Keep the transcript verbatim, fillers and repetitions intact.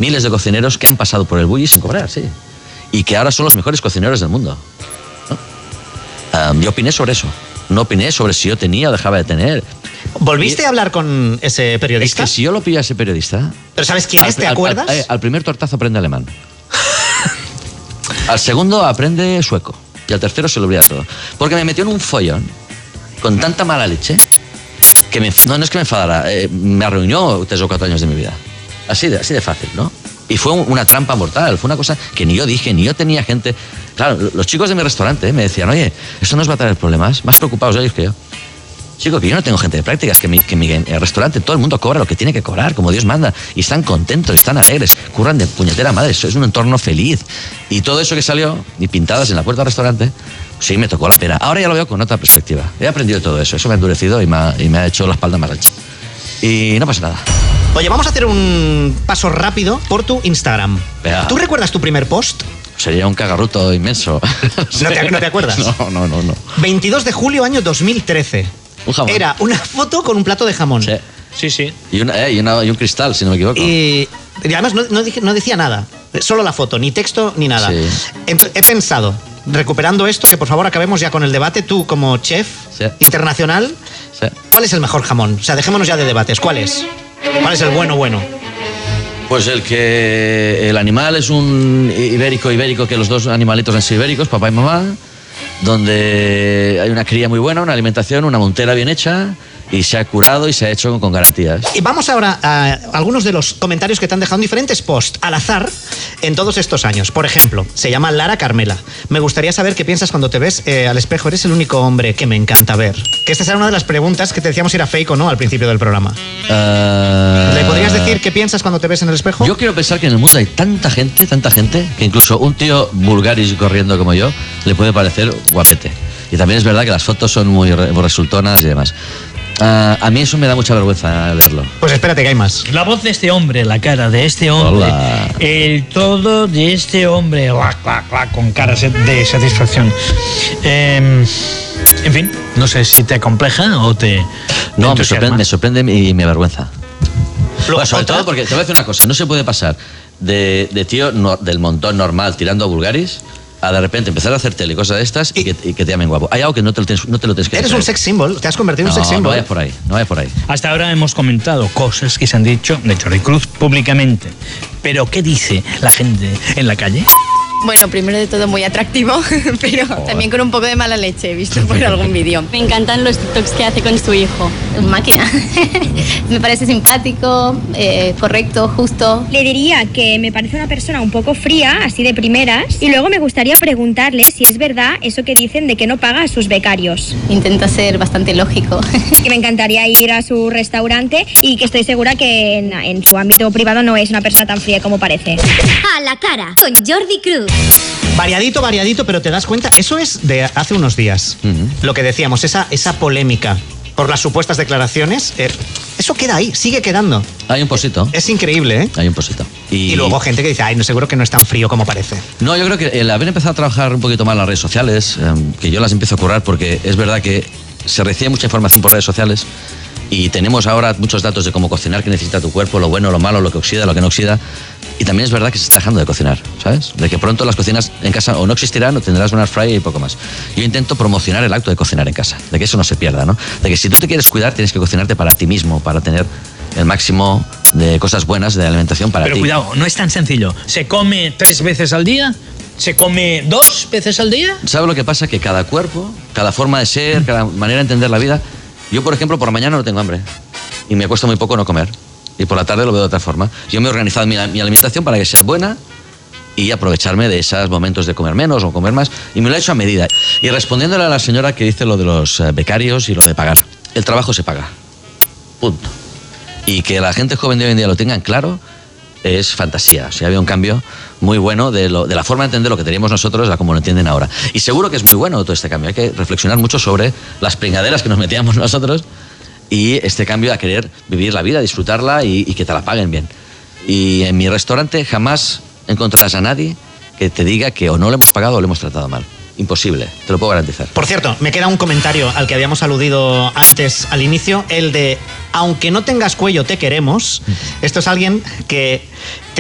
miles de cocineros que han pasado por el bulli sin cobrar, sí. Y que ahora son los mejores cocineros del mundo, ¿no? Um, yo opiné sobre eso. No opiné sobre si yo tenía o dejaba de tener. ¿Volviste y, a hablar con ese periodista? Es que si yo lo pillo a ese periodista... ¿Pero sabes quién al, es? ¿Te al, acuerdas? Al, al, al primer tortazo aprende alemán. Al segundo aprende sueco. Y al tercero se lo olvida todo. Porque me metió en un follón con tanta mala leche que me, no, no es que me enfadara, eh, me arruinó tres o cuatro años de mi vida. Así de, así de fácil, ¿no? Y fue un, una trampa mortal, fue una cosa que ni yo dije, ni yo tenía gente... Claro, los chicos de mi restaurante eh, me decían, oye, ¿esto nos va a traer problemas? Más preocupados ellos que yo. Chico, que yo no tengo gente de prácticas, que, mi, que mi el restaurante todo el mundo cobra lo que tiene que cobrar, como Dios manda, y están contentos, están alegres, curran de puñetera madre, eso es un entorno feliz. Y todo eso que salió, y pintadas en la puerta del restaurante, sí me tocó la pena. Ahora ya lo veo con otra perspectiva. He aprendido todo eso, eso me ha endurecido y me ha, y me ha hecho la espalda más ancha. Y no pasa nada. Oye, vamos a hacer un paso rápido por tu Instagram. Vea. ¿Tú recuerdas tu primer post? Sería un cagarruto inmenso. ¿No te, ¿No te acuerdas? No, no, no, no. veintidós de julio, año dos mil trece. Un jamón. Era una foto con un plato de jamón. Sí. Sí, sí. Y, una, eh, y, una, y un cristal, si no me equivoco. Y, y además no, no, dije, no decía nada. Solo la foto, ni texto, ni nada. Sí. Entonces, he pensado, recuperando esto, que por favor acabemos ya con el debate. Tú, como chef Sí. internacional, Sí. ¿cuál es el mejor jamón? O sea, dejémonos ya de debates. ¿Cuál es? ¿Cuál es el bueno, bueno? Pues el que el animal es un ibérico, ibérico, que los dos animalitos han sido ibéricos, papá y mamá, donde hay una cría muy buena, una alimentación, una montera bien hecha, y se ha curado y se ha hecho con garantías. Y vamos ahora a algunos de los comentarios que te han dejado en diferentes posts al azar en todos estos años. Por ejemplo, se llama Lara Carmela. Me gustaría saber qué piensas cuando te ves eh, al espejo. Eres el único hombre que me encanta ver. Que esta será una de las preguntas que te decíamos si era fake o no al principio del programa. Uh... ¿Le podrías decir qué piensas cuando te ves en el espejo? Yo quiero pensar que en el mundo hay tanta gente, tanta gente, que incluso un tío vulgaris corriendo como yo le puede parecer guapete. Y también es verdad que las fotos son muy, re muy resultonas y demás. Uh, a mí eso me da mucha vergüenza verlo. Pues espérate, que hay más. La voz de este hombre, la cara de este hombre, Hola. El todo de este hombre, clac, clac, clac, con cara de satisfacción. Eh, en fin, no sé si te acompleja o te... No, me sorprende, me sorprende y me avergüenza. Bueno, sobre ¿otra? todo porque te voy a decir una cosa, no se puede pasar de, de tío no, del montón normal tirando a vulgaris a de repente empezar a hacer tele y cosas de estas y, y, que, y que te llamen guapo. Hay algo que no te lo tienes, no te lo tienes que Eres creer. un sex symbol, te has convertido en no, un sex symbol. No vayas por ahí, no vayas por ahí. Hasta ahora hemos comentado cosas que se han dicho de Jordi Cruz públicamente. Pero ¿qué dice la gente en la calle? Bueno, primero de todo muy atractivo, pero Joder. también con un poco de mala leche, he visto por algún vídeo. Me encantan los TikToks que hace con su hijo. Es máquina. Me parece simpático, eh, correcto, justo. Le diría que me parece una persona un poco fría, así de primeras, y luego me gustaría preguntarle si es verdad eso que dicen de que no paga a sus becarios. Intenta ser bastante lógico. Que me encantaría ir a su restaurante y que estoy segura que en, en su ámbito privado no es una persona tan fría como parece. A la cara con Jordi Cruz. Variadito, variadito, pero te das cuenta, eso es de hace unos días. Uh-huh. Lo que decíamos, esa, esa polémica por las supuestas declaraciones, eh, eso queda ahí, sigue quedando. Hay un posito. Es increíble, ¿eh? Hay un posito. Y, y luego gente que dice, ay, no, seguro que no es tan frío como parece. No, yo creo que el haber empezado a trabajar un poquito más en las redes sociales, eh, que yo las empiezo a currar porque es verdad que se recibe mucha información por redes sociales y tenemos ahora muchos datos de cómo cocinar, qué necesita tu cuerpo, lo bueno, lo malo, lo que oxida, lo que no oxida. Y también es verdad que se está dejando de cocinar, ¿sabes? De que pronto las cocinas en casa o no existirán o tendrás una air fryer y poco más. Yo intento promocionar el acto de cocinar en casa, de que eso no se pierda, ¿no? De que si tú te quieres cuidar tienes que cocinarte para ti mismo, para tener el máximo de cosas buenas de alimentación para Pero ti. Pero cuidado, no es tan sencillo. ¿Se come tres veces al día? ¿Se come dos veces al día? ¿Sabes lo que pasa? Que cada cuerpo, cada forma de ser, cada manera de entender la vida... Yo, por ejemplo, por la mañana no tengo hambre y me cuesta muy poco no comer. Y por la tarde lo veo de otra forma. Yo me he organizado mi, mi alimentación para que sea buena y aprovecharme de esos momentos de comer menos o comer más. Y me lo he hecho a medida. Y respondiéndole a la señora que dice lo de los uh, becarios y lo de pagar. El trabajo se paga. Punto. Y que la gente joven de hoy en día lo tengan claro es fantasía. O sea, había un cambio muy bueno de, lo, de la forma de entender lo que teníamos nosotros a como lo entienden ahora. Y seguro que es muy bueno todo este cambio. Hay que reflexionar mucho sobre las pringaderas que nos metíamos nosotros y este cambio a querer vivir la vida, disfrutarla y, y que te la paguen bien. Y en mi restaurante jamás encontrarás a nadie que te diga que o no le hemos pagado o le hemos tratado mal. Imposible, te lo puedo garantizar. Por cierto, me queda un comentario al que habíamos aludido antes al inicio, el de aunque no tengas cuello te queremos. Esto es alguien que